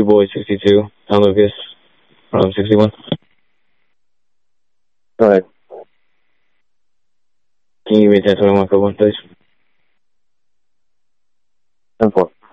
Boy 62, Tom Lucas from 61. Go ahead. Can you give me 1021 code 1, please? 10-4.